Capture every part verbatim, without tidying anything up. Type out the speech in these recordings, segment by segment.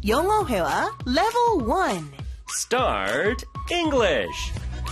영어 회화 Level one. Start English.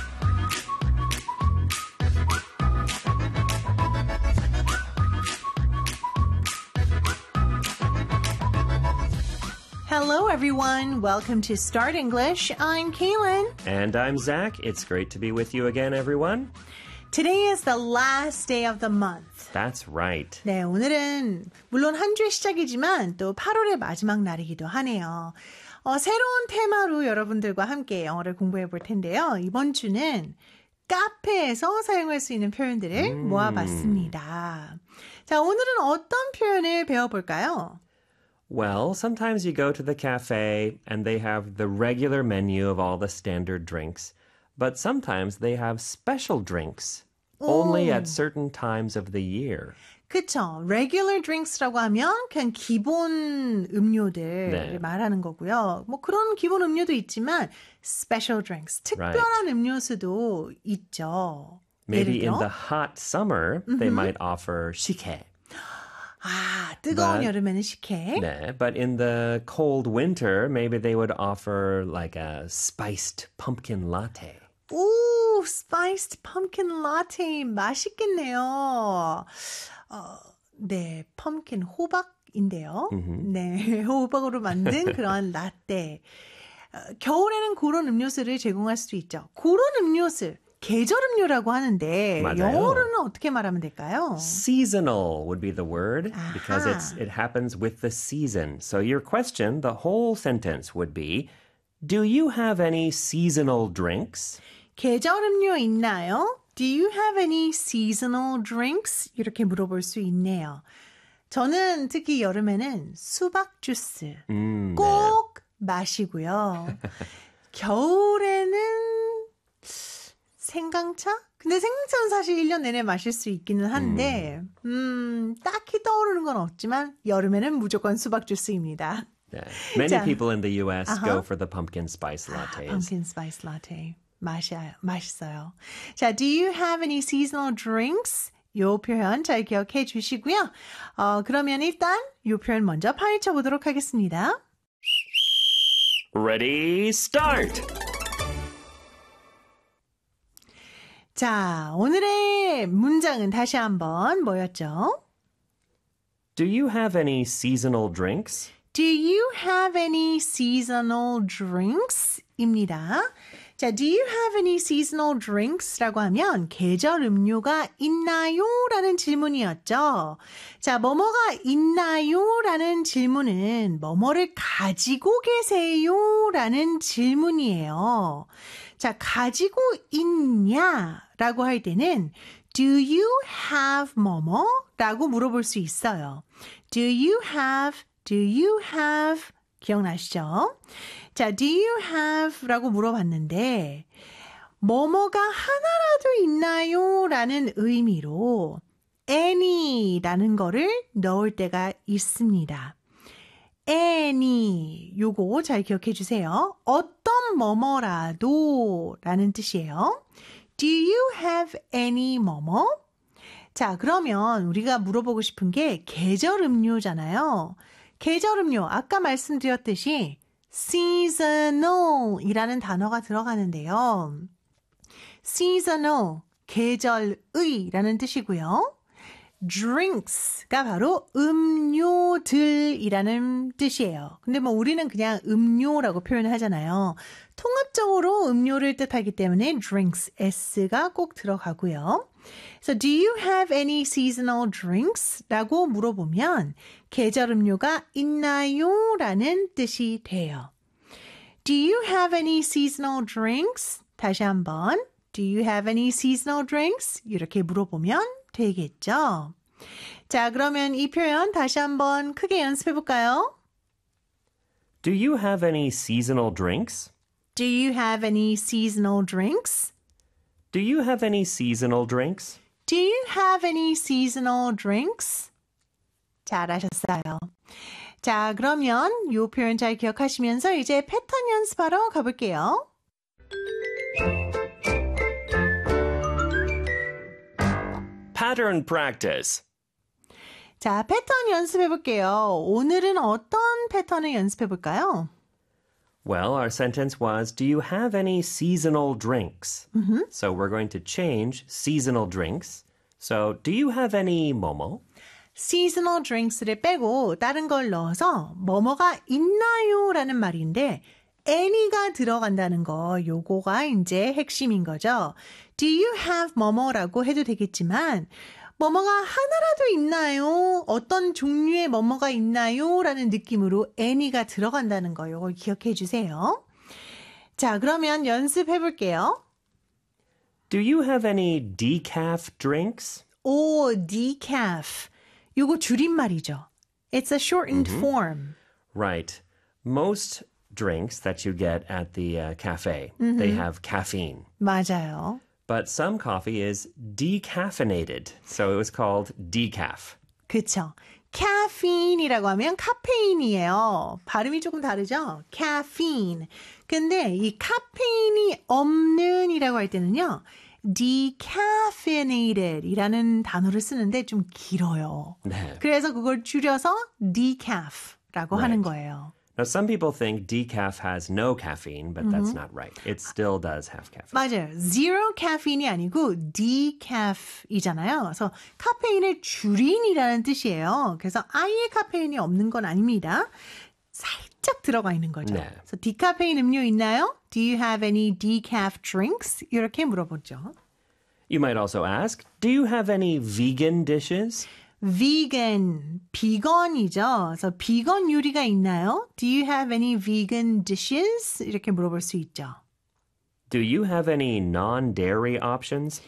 Hello, everyone. Welcome to Start English. I'm Kaylin. And I'm Zach. It's great to be with you again, everyone. Today is the last day of the month. That's right. 네, 오늘은 물론 한 주의 시작이지만 또 팔월의 마지막 날이기도 하네요. 어, 새로운 테마로 여러분들과 함께 영어를 공부해 볼 텐데요. 이번 주는 카페에서 사용할 수 있는 표현들을 음. 모아봤습니다. 자, 오늘은 어떤 표현을 배워볼까요? Well, sometimes you go to the cafe and they have the regular menu of all the standard drinks. But sometimes they have special drinks only at certain times of the year. 그쵸. Regular drinks라고 하면 그냥 기본 음료들 네. 말하는 거고요. 뭐 그런 기본 음료도 있지만 special drinks, 특별한 Right. 음료수도 있죠. Maybe 예를 in 들어? the hot summer, they might offer 식혜. 아, 뜨거운 But- 여름에는 식혜. 네, but in the cold winter, maybe they would offer like a spiced pumpkin latte. 오, spiced pumpkin latte 맛있겠네요. 어, 네, 펌킨 호박인데요. 네, 호박으로 만든 그런 라떼. 어, 겨울에는 그런 음료수를 제공할 수도 있죠. 그런 음료수, 계절 음료라고 하는데 맞아요. 영어로는 어떻게 말하면 될까요? Seasonal would be the word because Aha. it's it happens with the season. So your question, the whole sentence would be, do you have any seasonal drinks? 계절 음료 있나요? Do you have any seasonal drinks? 이렇게 물어볼 수 있네요. 저는 특히 여름에는 수박 주스 음, 꼭 마시고요. 겨울에는 생강차? 근데 생강차는 사실 일 년 내내 마실 수 있기는 한데 음, 딱히 떠오르는 건 없지만 여름에는 무조건 수박 주스입니다. Yeah. Many 자, people in the U S uh-huh. go for the pumpkin spice lattes. Pumpkin spice latte. 맛있어요. 맛있어요. 자, do you have any seasonal drinks? 요 표현 잘 기억해 주시고요. 어, 그러면 일단 요 표현 먼저 파헤쳐 보도록 하겠습니다. Ready, start! 자, 오늘의 문장은 다시 한번 뭐였죠? Do you have any seasonal drinks? Do you have any seasonal drinks? 입니다. 자, do you have any seasonal drinks? 라고 하면 계절 음료가 있나요? 라는 질문이었죠. 자, 뭐뭐가 있나요? 라는 질문은 뭐뭐를 가지고 계세요? 라는 질문이에요. 자, 가지고 있냐? 라고 할 때는 do you have 뭐뭐? 라고 물어볼 수 있어요. Do you have, do you have 기억나시죠? 자, do you have 라고 물어봤는데 뭐뭐가 하나라도 있나요? 라는 의미로 any 라는 거를 넣을 때가 있습니다. any 요거 잘 기억해 주세요. 어떤 뭐뭐라도 라는 뜻이에요. Do you have any 뭐뭐? 자, 그러면 우리가 물어보고 싶은 게 계절 음료잖아요. 계절 음료, 아까 말씀드렸듯이 seasonal 이라는 단어가 들어가는데요. seasonal, 계절의 라는 뜻이고요. drinks가 바로 음료들이라는 뜻이에요. 근데 뭐 우리는 그냥 음료라고 표현을 하잖아요. 통합적으로 음료를 뜻하기 때문에 drinks, s가 꼭 들어가고요. So do you have any seasonal drinks? 라고 물어보면 계절 음료가 있나요? 라는 뜻이 돼요. Do you have any seasonal drinks? 다시 한번 Do you have any seasonal drinks? 이렇게 물어보면 되겠죠. 자, 그러면 이 표현 다시 한번 크게 연습해 볼까요? Do you have any seasonal drinks? Do you have any seasonal drinks? Do you have any seasonal drinks? Do you have any seasonal drinks? 잘하셨어요. 자, 그러면 이 표현 잘 기억하시면서 이제 패턴 연습하러 가볼게요. Pattern practice. 자, 패턴 연습해 볼게요. 오늘은 어떤 패턴을 연습해 볼까요? Well, our sentence was, do you have any seasonal drinks? Mm-hmm. So we're going to change seasonal drinks. So, do you have any 뭐뭐? seasonal drinks를 빼고 다른 걸 넣어서 뭐뭐가 있나요? 라는 말인데 any가 들어간다는 거 요거가 이제 핵심인 거죠. Do you have 뭐뭐라고 해도 되겠지만 뭐뭐가 하나라도 있나요? 어떤 종류의 뭐뭐가 있나요? 라는 느낌으로 any가 들어간다는 거 요걸 기억해 주세요. 자, 그러면 연습해 볼게요. Do you have any decaf drinks? 오, decaf. 요거 줄임말이죠. It's a shortened Mm-hmm. form. Right. Most drinks that you get at the uh, cafe, mm-hmm. they have caffeine. 맞아요. But some coffee is decaffeinated, so it was called decaf. 그쵸. caffeine이라고 하면 카페인이에요. 발음이 조금 다르죠? caffeine. 근데 이 카페인이 없는 이라고 할 때는요. decaffeinated 이라는 단어를 쓰는데 좀 길어요. 네. 그래서 그걸 줄여서 decaf라고 Right. 하는 거예요. Now, some people think decaf has no caffeine, but mm-hmm. that's not right. It still does have caffeine. 맞아요. zero caffeine이 아니고 decaf이잖아요. 그래서 카페인을 줄인이라는 뜻이에요. 그래서 아예 카페인이 없는 건 아닙니다. 살짝 들어가 있는 거죠. 네. 그래서 디카페인 음료 있나요? Do you have any decaf drinks? 이렇게 물어보죠. You might also ask, do you have any vegan dishes? vegan, 비건이죠. 그래서 비건 요리가 있나요? Do you have any vegan dishes? 이렇게 물어볼 수 있죠. Do you have any non-dairy options?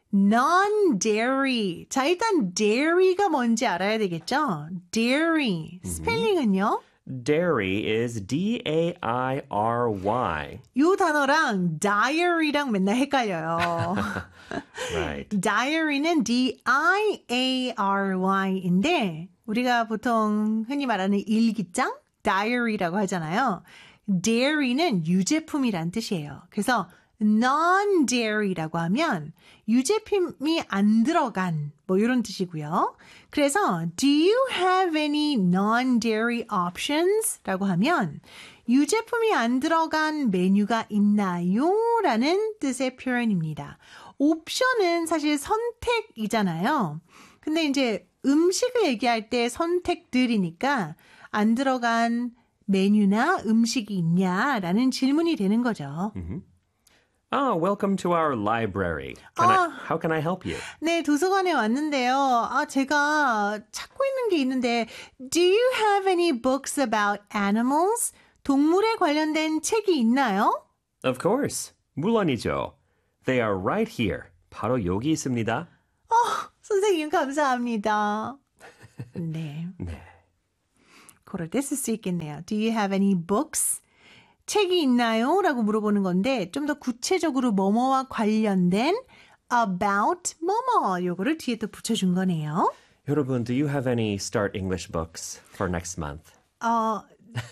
non-dairy. 자, 일단 dairy가 뭔지 알아야 되겠죠? dairy. 스펠링은요? Dairy is D A I R Y. 이 단어랑 diary랑 맨날 헷갈려요. Right. diary는 D I A R Y인데 우리가 보통 흔히 말하는 일기장? diary라고 하잖아요. dairy는 유제품이란 뜻이에요. 그래서 non-dairy라고 하면 유제품이 안 들어간 뭐 이런 뜻이고요. 그래서 do you have any non-dairy options? 라고 하면 유제품이 안 들어간 메뉴가 있나요? 라는 뜻의 표현입니다. 옵션은 사실 선택이잖아요. 근데 이제 음식을 얘기할 때 선택들이니까 안 들어간 메뉴나 음식이 있냐라는 질문이 되는 거죠. Mm-hmm. Oh, welcome to our library. Can 아, I, how can I help you? 네, 도서관에 왔는데요. 아, 제가 찾고 있는 게 있는데 Do you have any books about animals? 동물에 관련된 책이 있나요? Of course. 물론이죠. They are right here. 바로 여기 있습니다. 어, 선생님 감사합니다. 네. 네. 그럴 때 쓸 수 있겠네요. Do you have any books? 책이 있나요? 라고 물어보는 건데 좀 더 구체적으로 뭐뭐와 관련된 about 뭐뭐 요거를 뒤에 또 붙여준 거네요. 여러분, do you have any Start English books for next month? 어,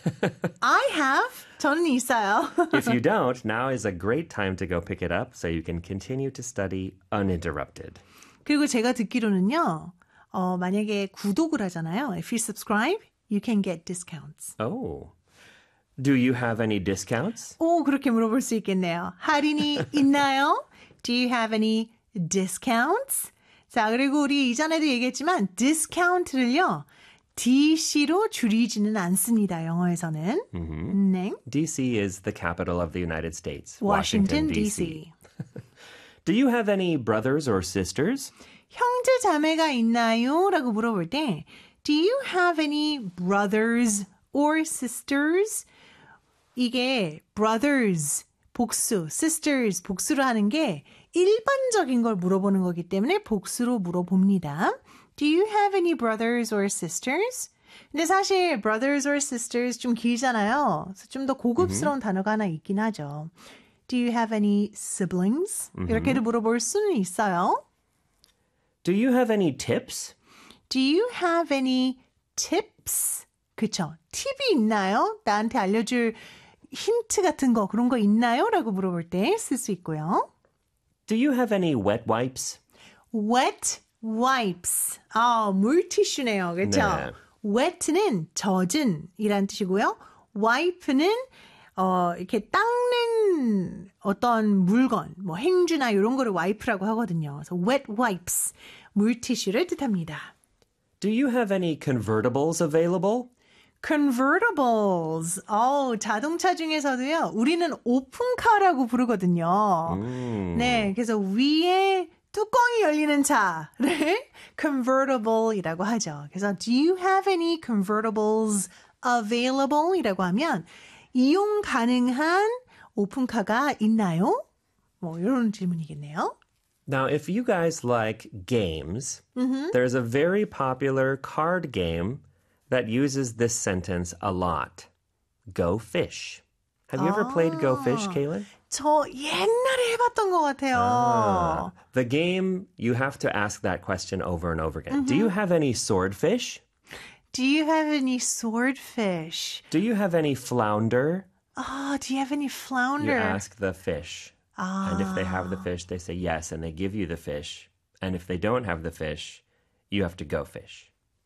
I have. 저는 있어요. If you don't, now is a great time to go pick it up so you can continue to study uninterrupted. 그리고 제가 듣기로는요. 어, 만약에 구독을 하잖아요. If you subscribe, you can get discounts. Oh. Do you have any discounts? 오, 그렇게 물어볼 수 있겠네요. 할인이 있나요? Do you have any discounts? 자, 그리고 우리 이전에도 얘기했지만 discount를요. 디씨로 줄이지는 않습니다. 영어에서는. Mm-hmm. 네. D C is the capital of the United States. Washington, Washington D C. D C. Do you have any brothers or sisters? 형제 자매가 있나요? 라고 물어볼 때 Do you have any brothers or sisters? 이게 brothers 복수, sisters 복수로 하는 게 일반적인 걸 물어보는 거기 때문에 복수로 물어봅니다. Do you have any brothers or sisters? 근데 사실 brothers or sisters 좀 길잖아요. 그래서 좀 더 고급스러운 mm-hmm. 단어가 하나 있긴 하죠. Do you have any siblings? Mm-hmm. 이렇게도 물어볼 수는 있어요. Do you have any tips? Do you have any tips? 그쵸. 팁이 있나요? 나한테 알려줄 힌트 같은 거 그런 거 있나요? 라고 물어볼 때 쓸 수 있고요. Do you have any wet wipes? wet wipes. 아, 물티슈네요. 그렇죠? 네. wet는 젖은 이란 뜻이고요. wipe는 어, 이렇게 닦는 어떤 물건, 뭐 행주나 이런 거를 wipe라고 하거든요. 그래서 wet wipes, 물티슈를 뜻합니다. Do you have any convertibles available? convertibles. 어, 자동차 중에서도요. 우리는 오픈카라고 부르거든요. 음. 네, 그래서 위에 뚜껑이 열리는 차를 convertible이라고 하죠. 그래서 do you have any convertibles available? 이라고 하면 이용 가능한 오픈카가 있나요? 뭐 이런 질문이겠네요. Now, if you guys like games, there's a very popular card game that uses this sentence a lot. Go fish. Have you ever played Go Fish, Kaylin? 저 옛날에 해봤던 것 같아요. Ah, the game, you have to ask that question over and over again. Do you have any swordfish? Do you have any swordfish? Do you have any flounder? Oh, do you have any flounder? You ask the fish. And if they have the fish, they say yes, and they give you the fish. And if they don't have the fish, you have to go fish.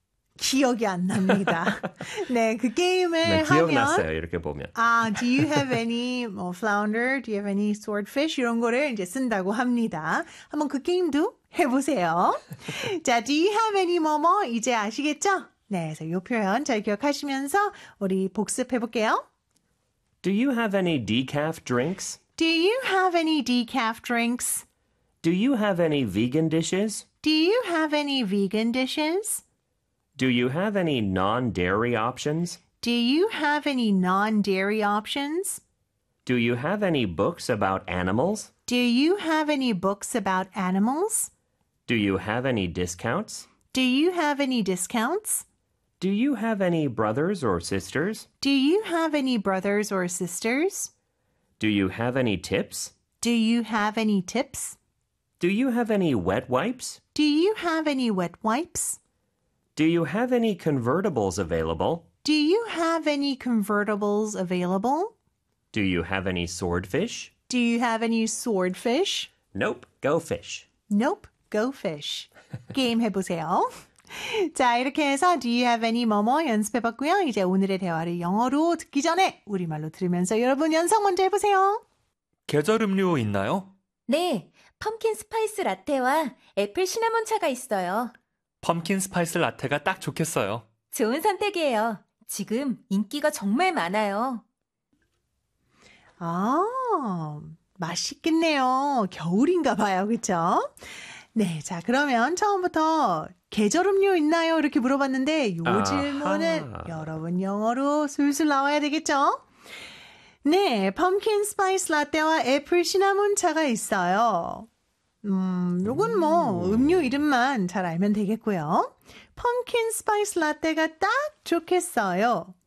기억이 안 납니다. 네, 그 게임을 네, 하면 기억났어요, 이렇게 보면. 아, do you have any 뭐 flounder? Do you have any swordfish? 이런 거를 이제 쓴다고 합니다. 한번 그 게임도 해보세요. 자, do you have any 뭐뭐? 이제 아시겠죠? 네, 그래서 이 표현 잘 기억하시면서 우리 복습해볼게요. Do you have any decaf drinks? Do you have any decaf drinks? Do you have any vegan dishes? Do you have any vegan dishes? Do you have any non-dairy options? Do you have any non-dairy options? Do you have any books about animals? Do you have any books about animals? Do you have any discounts? Do you have any discounts? Do you have any brothers or sisters? Do you have any brothers or sisters? Do you have any tips? Do you have any tips? Do you have any wet wipes? Do you have any wet wipes? Do you have any convertibles available? Do you have any convertibles available? Do you have any swordfish? Do you have any swordfish? Nope, go fish. Nope, go fish. 게임 해보세요. 자, 이렇게 해서 Do you have any 뭐뭐 연습해봤고요. 이제 오늘의 대화를 영어로 듣기 전에 우리말로 들으면서 여러분 연상 먼저 해보세요. 계절 음료 있나요? 네, 펌킨 스파이스 라테와 애플 시나몬 차가 있어요. 펌킨 스파이스 라테가 딱 좋겠어요. 좋은 선택이에요. 지금 인기가 정말 많아요. 아, 맛있겠네요. 겨울인가 봐요. 그렇죠? 네, 자 그러면 처음부터 계절 음료 있나요? 이렇게 물어봤는데 요 아하. 질문은 여러분 영어로 술술 나와야 되겠죠? 네, 펌킨 스파이스 라떼와 애플 시나몬 차가 있어요. 음, 요건 뭐 음료 이름만 잘 알면 되겠고요. 펌킨 스파이스 라떼가 딱 좋겠어요.